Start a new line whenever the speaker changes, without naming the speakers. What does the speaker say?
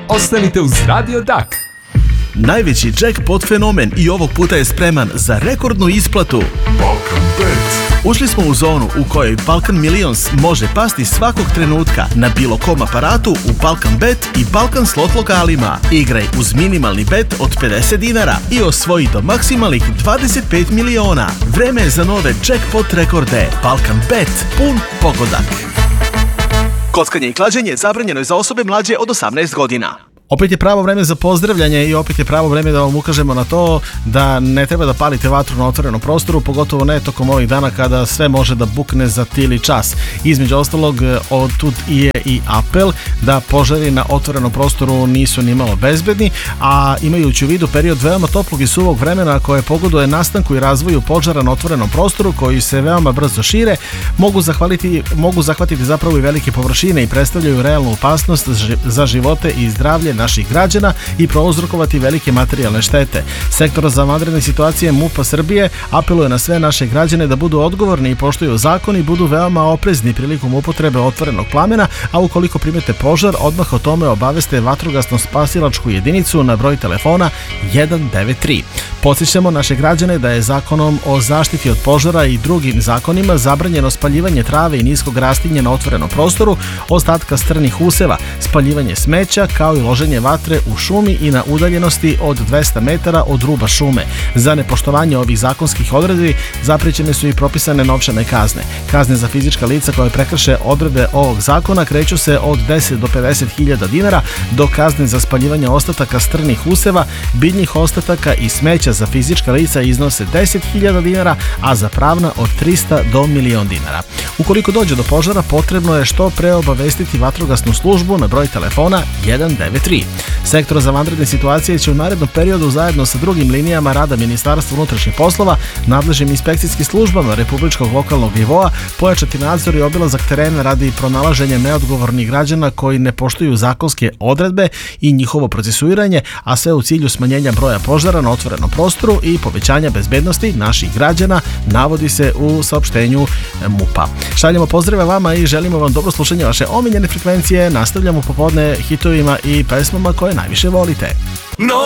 ostanite uz Radio Dak.
Najveći jackpot fenomen i ovog puta je spreman za rekordnu isplatu.
Balkan Bet.
Ušli smo u zonu u kojoj Balkan Millions može pasti svakog trenutka na bilo kom aparatu u Balkan Bet i Balkan slot lokalima. Igraj uz minimalni bet od 50 dinara i osvoji do maksimalnih 25 miliona. Vreme je za nove jackpot rekorde. Balkan Bet, pun pogodak. Kockanje i klađenje zabranjeno je za osobe mlađe od 18 godina. Opet je pravo vreme za pozdravljanje i opet je pravo vreme da vam ukažemo na to da ne treba da palite vatru na otvorenom prostoru, pogotovo ne tokom ovih dana kada sve može da bukne za tili čas. Između ostalog, otud je i apel da požari na otvorenom prostoru nisu ni malo bezbedni, a imajući u vidu period veoma toplog i suvog vremena koje pogoduje nastanku i razvoju požara na otvorenom prostoru koji se veoma brzo šire, mogu zahvatiti zapravo i velike površine i predstavljaju realnu opasnost za živote i zdravlje naših građana i prouzrokovati velike materijalne štete. Sektor za vanredne situacije MUP-a Srbije apeluje na sve naše građane da budu odgovorni i poštuju zakon i budu veoma oprezni prilikom upotrebe otvorenog plamena, a ukoliko primete požar, odmah o tome obaveste vatrogasno-spasilačku jedinicu na broj telefona 193. Podsjećamo naše građane da je Zakonom o zaštiti od požara i drugim zakonima zabranjeno spaljivanje trave i niskog rastinja na otvorenom prostoru, ostatka strnih useva, spaljivanje smeća kao i loženje vatre u šumi i na udaljenosti od 200 metara od ruba šume. Za nepoštovanje ovih zakonskih odredbi zapriječene su i propisane novčane kazne. Kazne za fizička lica koje prekrše odredbe ovog zakona kreću se od 10 do 50 hiljada dinara, dok kazne za spaljivanje ostataka strnih useva, biljnih ostataka i smeća za fizička lica iznose 10 hiljada dinara, a za pravna od 300 do milion dinara. Ukoliko dođe do požara, potrebno je što pre obavestiti vatrogasnu službu na broj telefona 193. Sektor za vanredne situacije će u narednom periodu zajedno sa drugim linijama rada Ministarstva unutrašnjih poslova, nadležnim inspekcijskim službama republičkog lokalnog nivoa pojačati nadzor i obilazak terena radi pronalaženja neodgovornih građana koji ne poštuju zakonske odredbe i njihovo procesuiranje, a sve u cilju smanjenja broja požara na otvorenom prostoru i povećanja bezbednosti naših građana, navodi se u saopštenju MUP-a. Šaljemo pozdrave vama i želimo vam dobro slušanje vaše omiljene frekvencije. Nastavljamo popodne hitovima i pesmama koje najviše volite.